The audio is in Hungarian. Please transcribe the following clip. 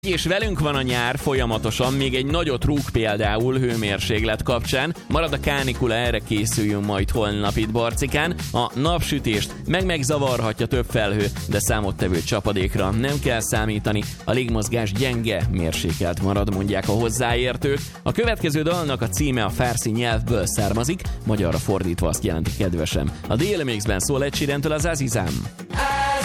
És velünk van a nyár folyamatosan, még egy nagyot rúg például hőmérséklet kapcsán. Marad a kánikula, erre készüljünk majd holnap itt Barcikán. A napsütést megzavarhatja több felhő, de számottevő csapadékra nem kell számítani. A légmozgás gyenge, mérsékelt marad, mondják a hozzáértők. A következő dalnak a címe a fársi nyelvből származik, magyarra fordítva azt jelenti kedvesem. A Dél Mixben szól Ed Sheerantől az Azizam.